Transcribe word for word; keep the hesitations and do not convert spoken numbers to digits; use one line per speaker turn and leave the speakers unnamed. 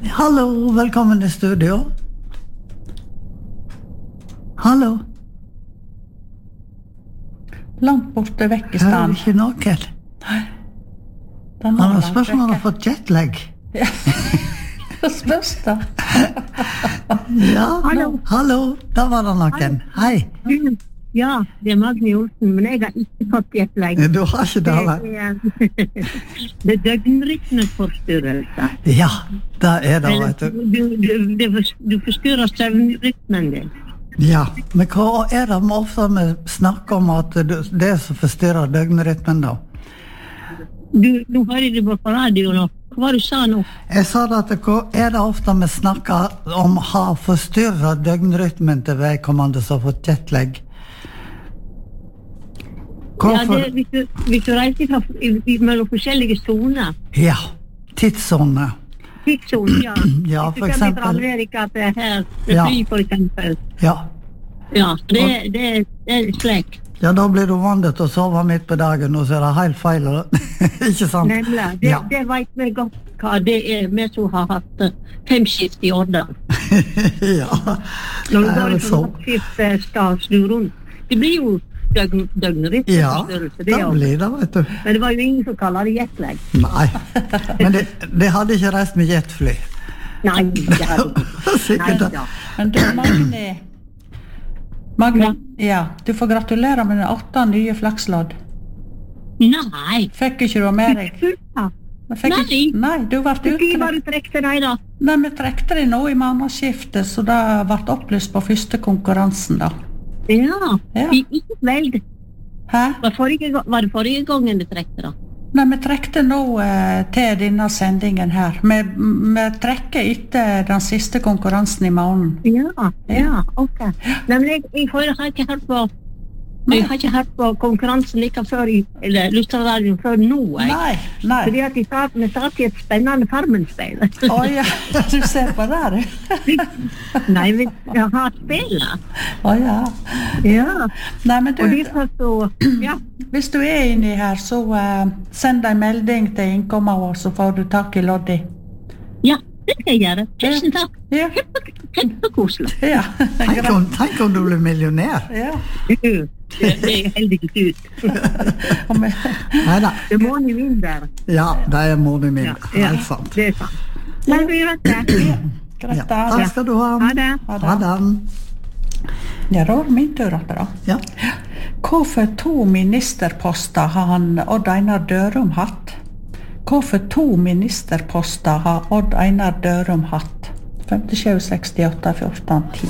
Hallo, velkommen i studio. Hallo.
Langt borte vekk i
Hører
stand.
ikke noen.
Den
Han har
langt
spørsmål om han
vekke.
har fått jetlag.
Ja. Det spørs da.
Ja,
Hallo.
hallo, da var det noen. Hei.
Ja, det er Magne Olsen, men jeg har ikke fått jetlag.
Du har ikke det,
Det
eller?
er, det er døgnrytmeforstyrrelse.
Ja, det er det,
Eller,
vet du.
Du, du, du, du forstyrrer søvnrytmen din.
Ja, men hva er det med ofte vi snakker om at du- det som forstyrrer døgnrytmen da?
Du, nå hører du på radio nå. Hva var det du sa nå?
Jeg sa det at hva er det ofte vi snakker om har forstyrret døgnrytmen til vedkommende som har fått jetlag?
Ja,
Hvorfor?
det, hvis, du, hvis du reiser fra, i, i, mellom forskjellige zoner,
Ja, tidszone.
tidszone, ja.
Ja,
Hvis du
for
kommer fra
eksempel.
Amerika til her, til
Ja.
fly for eksempel.
Ja.
Ja, det, det, det er slik.
Ja, da blir du vant til å sove midt på dagen, og så er det helt feil, ikke sant?
Nemlig. Det,
Ja.
det vet vi godt hva det er, vi som har hatt eh, femskift i Årdal.
Ja,
Når du
det er
går
vel
på
så.
nattskift eh, skal snu rundt. Det blir jo døgn,
Ja,
døgnrytmeforstyrrelse, det
det
også.
blir det, vet du.
Men det var jo ingen som kaller det jetlag.
Nei, men det, det hadde ikke reist med jetfly.
Nei, det er det ikke.
Sikkert
Nei
det.
da.
Men du, Magne, Magne, ja, du får gratulere med den åtte nye flakslodd.
Nei.
Fikk ikke du med deg?
Fullt
Men fikk
Nei.
Ikke, nei, du ble
Hvor var
utrekt.
du trekte deg da?
Nei, vi trekte det nå i månedsskiftet, så det ble opplyst på første konkurransen da.
Ja,
Ja.
i ikke veld.
Hæ?
Var, forrige, ga- var det forrige gangen du trekte da?
Nei, vi trekte nå eh, til denne sendingen her. Vi, vi trekker etter den siste konkurransen i morgen.
Ja, ja, ok. Nei, men jeg, jeg, får- jeg har ikke hørt på jeg har ikke hørt på konkurransen like før i, eller Lystradioen før nå, jeg.
Nei, nei.
Fordi at de sa, vi satt i et spennende Farmen-speil.
Å ja, du ser på det, du.
Nei, vi jeg har spillet.
Å ja.
Ja,
Nei, men
og
du,
de sa så, ja,
hvis du er inni her, så eh, send en melding til innkommet vår, så får du tak i Loddi.
ja, det skal jeg gjøre. Tusen takk.
Ja,
Kjempekoselig.
ja.
Tenk om, tenk om du blir millionær.
Ja.
Det, det er heldig ikke ut.
Og vi,
Neida.
Det må ni vinne.
Ja, det er moren min.
Ja, ja,
Helt sant.
det er sant. Nei, vi vet det.
Ja,
greit,
takk
da.
skal du ha.
Ha det.
Ha det.
Ja, da var det min tur at da.
Ja.
Hvorfor to ministerposter har han Odd Einar Dørum hatt? Hvorfor to ministerposter har Odd Einar Dørum hatt? femtisju sekstiåtte fjorten ti